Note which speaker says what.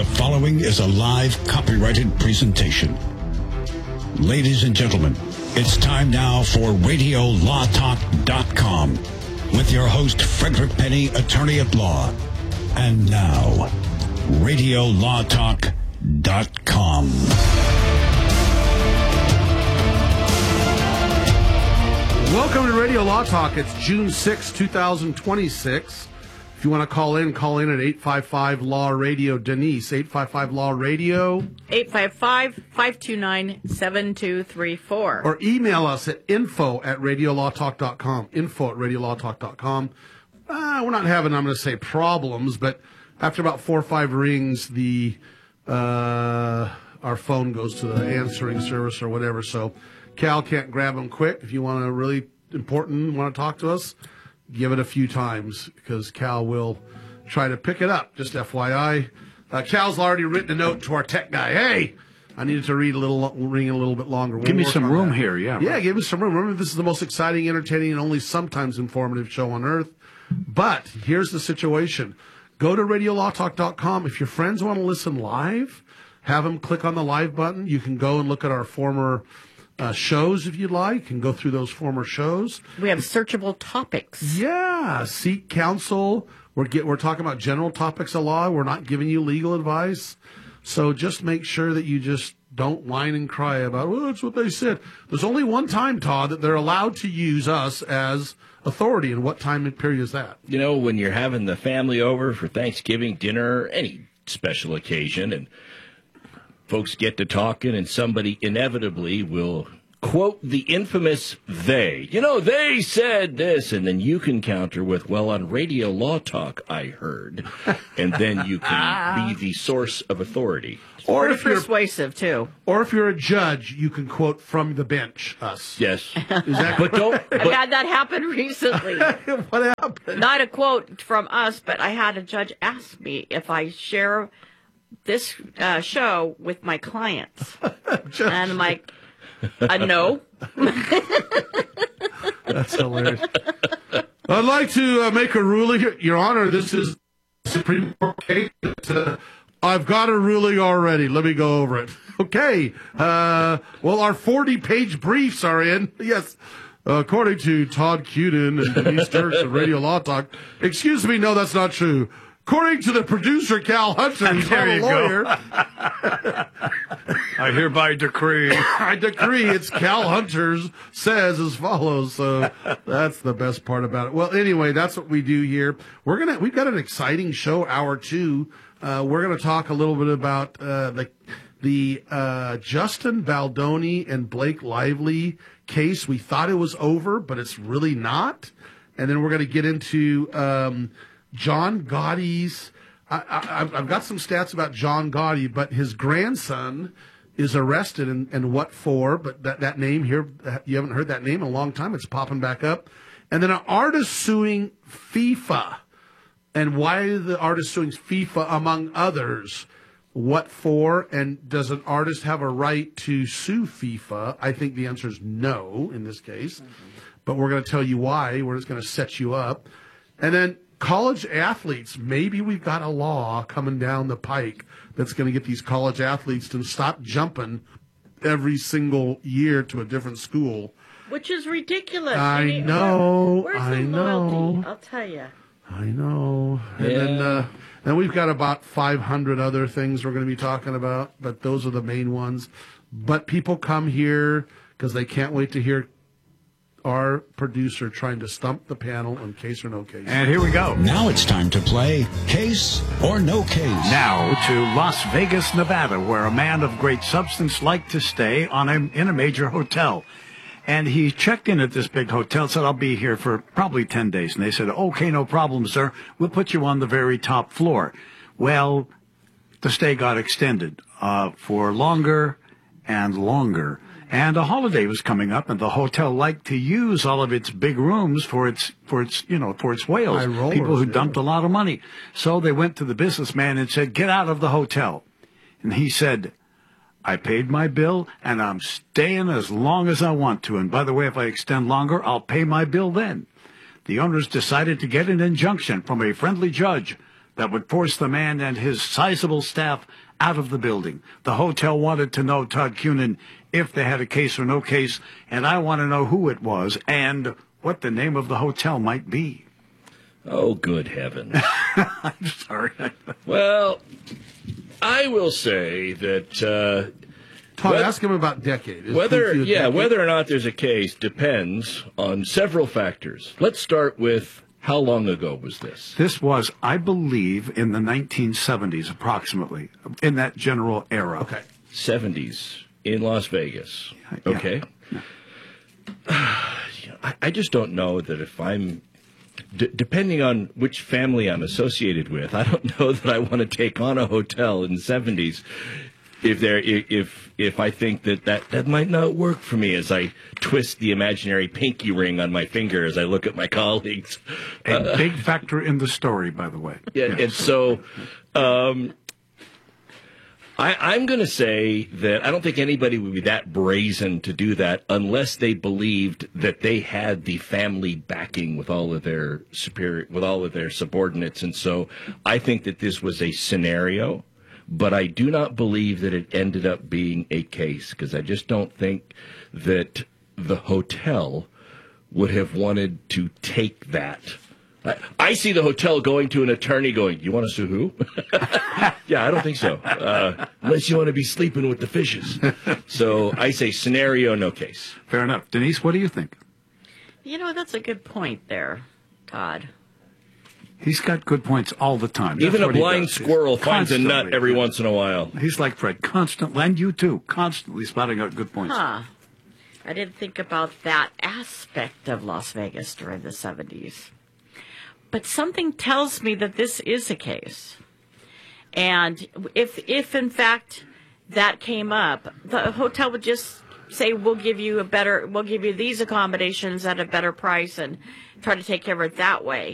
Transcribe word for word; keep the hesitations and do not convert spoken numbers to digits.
Speaker 1: The following is a live copyrighted presentation. Ladies and gentlemen, it's time now for radio law talk dot com with your host, Frederick Penny, attorney at law. And now, radio law talk dot com.
Speaker 2: Welcome to Radio Law Talk. It's June sixth, twenty twenty-six. If you want to call in, call in at eight five five law radio. Denise, eight five five law radio.
Speaker 3: eight five five, five two nine, seven two three four.
Speaker 2: Or email us at info at radio law talk dot com. Info at radio law talk dot com. Uh, we're not having, I'm going to say, problems, but after about four or five rings, the uh, our phone goes to the answering service or whatever. So Cal can't grab them quick. If you want to really important, want to talk to us, give it a few times because Cal will try to pick it up. Just F Y I. Uh, Cal's already written a note to our tech guy. Hey, I needed to read a little, ring a little bit longer. We'll
Speaker 4: give me some room
Speaker 2: that.
Speaker 4: here, yeah.
Speaker 2: Yeah,
Speaker 4: right.
Speaker 2: give me some room. Remember, this is the most exciting, entertaining, and only sometimes informative show on earth. But here's the situation. Go to radio law talk dot com. If your friends want to listen live, have them click on the live button. You can go and look at our former Uh, shows if you'd like, and go through those former shows.
Speaker 3: We have searchable topics.
Speaker 2: Yeah, seek counsel. We're get, we're talking about general topics of law. We're not giving you legal advice. So just make sure that you just don't whine and cry about, well, that's what they said. There's only one time, Todd, that they're allowed to use us as authority. And what time period is that?
Speaker 5: You know, when you're having the family over for Thanksgiving dinner, any special occasion, and folks get to talking, and somebody inevitably will quote the infamous they. You know, they said this, and then you can counter with, well, on Radio Law Talk, I heard. And then you can be the source of authority.
Speaker 2: Or
Speaker 3: We're
Speaker 2: if you're
Speaker 3: persuasive, too.
Speaker 2: or if you're a judge, you can quote from the bench us.
Speaker 5: Yes.
Speaker 2: Is that
Speaker 5: But don't...
Speaker 3: I've
Speaker 5: But,
Speaker 3: had that happen recently.
Speaker 2: what happened?
Speaker 3: Not a quote from us, but I had a judge ask me if I share this uh, show with my clients. And I'm like, uh, no.
Speaker 2: That's hilarious. I'd like to uh, make a ruling here. Your Honor, this is Supreme Court case. Uh, I've got a ruling already. Let me go over it. Okay. Uh, well, our forty-page briefs are in. Yes. According to Todd Cuden and Denise Turks of Radio Law Talk. Excuse me, no, that's not true. According to the producer, Cal Hunter, he's not a lawyer.
Speaker 4: I hereby decree.
Speaker 2: I decree it's Cal Hunter's says as follows. So that's the best part about it. Well, anyway, that's what we do here. We're gonna we've got an exciting show, hour two. Uh, we're gonna talk a little bit about uh, the the uh, Justin Baldoni and Blake Lively case. We thought it was over, but it's really not. And then we're gonna get into Um, John Gotti's, I, I, I've got some stats about John Gotti, but his grandson is arrested, and, and what for? But that, that name here, you haven't heard that name in a long time. It's popping back up. And then an artist suing FIFA. And why the artist suing FIFA, among others? What for? And does an artist have a right to sue FIFA? I think the answer is no in this case. Mm-hmm. But we're going to tell you why. We're just going to set you up. And then college athletes, maybe we've got a law coming down the pike that's going to get these college athletes to stop jumping every single year to a different school.
Speaker 3: Which is ridiculous.
Speaker 2: I
Speaker 3: You need-
Speaker 2: know,
Speaker 3: Where's
Speaker 2: I
Speaker 3: the
Speaker 2: know.
Speaker 3: loyalty? I'll tell you.
Speaker 2: I know. And then uh, then we've got about five hundred other things we're going to be talking about, but those are the main ones. But people come here because they can't wait to hear our producer trying to stump the panel on case or no case.
Speaker 4: And here we go.
Speaker 1: Now it's time to play Case or No Case.
Speaker 4: Now to Las Vegas, Nevada, where a man of great substance liked to stay on a, in a major hotel. And he checked in at this big hotel, said, I'll be here for probably ten days. And they said, okay, no problem, sir. We'll put you on the very top floor. Well, the stay got extended uh, for longer and longer. And a holiday was coming up, and the hotel liked to use all of its big rooms for its, for its, you know, for its whales,
Speaker 2: High rollers,
Speaker 4: people who
Speaker 2: yeah.
Speaker 4: dumped a lot of money. So they went to the businessman and said, get out of the hotel. And he said, I paid my bill, and I'm staying as long as I want to. And by the way, if I extend longer, I'll pay my bill then. The owners decided to get an injunction from a friendly judge that would force the man and his sizable staff out of the building. The hotel wanted to know, Todd Cunin, if they had a case or no case, and I want to know who it was and what the name of the hotel might be.
Speaker 5: Oh, good heavens.
Speaker 4: I'm sorry.
Speaker 5: Well, I will say that uh,
Speaker 2: Todd,
Speaker 5: Whether-
Speaker 2: ask him about decade. Is
Speaker 5: whether
Speaker 2: Quincy a
Speaker 5: yeah,
Speaker 2: decade?
Speaker 5: whether or not there's a case depends on several factors. Let's start with how long ago was this?
Speaker 4: This was, I believe, in the nineteen seventies, approximately, in that general era.
Speaker 2: Okay.
Speaker 5: seventies in Las Vegas.
Speaker 4: Yeah.
Speaker 5: Okay. I, I just don't know that if I'm, d- depending on which family I'm associated with, I don't know that I want to take on a hotel in the seventies. If there, if if I think that, that that might not work for me as I twist the imaginary pinky ring on my finger as I look at my colleagues.
Speaker 4: A uh, big factor in the story, by the way.
Speaker 5: Yeah,
Speaker 4: Yes.
Speaker 5: and so um, I, I'm going to say that I don't think anybody would be that brazen to do that unless they believed that they had the family backing with all of their superior, with all of their subordinates, and so I think that this was a scenario. But I do not believe that it ended up being a case because I just don't think that the hotel would have wanted to take that. I, I see the hotel going to an attorney going, you want to sue who? Yeah, I don't think so. Uh, unless you want to be sleeping with the fishes. So I say scenario, no case.
Speaker 4: Fair enough. Denise, what do you think?
Speaker 3: You know, that's a good point there, Todd.
Speaker 4: He's got good points all the time. That's
Speaker 5: Even a
Speaker 4: what he
Speaker 5: blind
Speaker 4: does. He's
Speaker 5: squirrel finds a nut
Speaker 4: constantly-
Speaker 5: every once in a while.
Speaker 4: He's like Fred, constantly, and you too, constantly spotting out good points.
Speaker 3: Huh. I didn't think about that aspect of Las Vegas during the seventies. But something tells me that this is a case. And if, if in fact that came up, the hotel would just say, we'll give you a better, we'll give you these accommodations at a better price and try to take care of it that way.